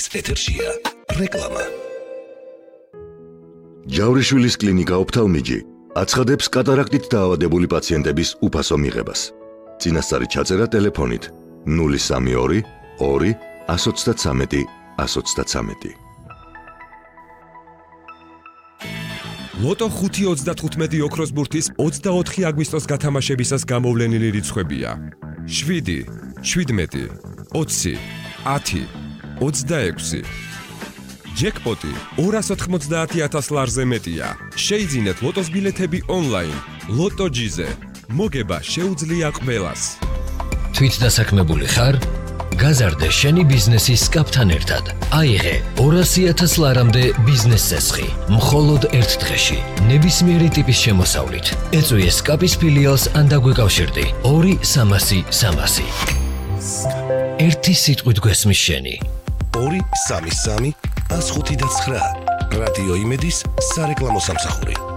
ეთერშია რეკლამა. ჯავრიშვილის კლინიკა ოფთალმიჯი აცხადებს კატარაქტით დაავადებული პაციენტების უფასო მიღებას. წინასწარი ჩაწერა ტელეფონით 032 2 133 133. ლოტო 5.35 ოქროს ბურთის 24 აგვისტოს გათამაშებისას გამოვლენილი რიცხვებია 7, 17, 20, 10, 26. ჯეკპოტი 290,000 ლარზე მეტია. შეიძინეთ ლოტოს ბილეთები ონლაინ. ლოტო ჯიზე. მოგება შეუძლია ყველას. თვით დასაქმებული ხარ? გაზარდე შენი ბიზნესის კაპთან ერთად. აიღე 200,000 ლარამდე ბიზნეს წესხი. მხოლოდ ერთ დღეში. ნებისმიერი ტიპის შემოსავლით. ეწვიე სკაპის ფილიალს ან დაგვეკავშირდი 2-300-300. ერთი სიტყვით გვესმის შენი. 2-3-3-159 რადიო იმედის სარეკლამო სამსახური.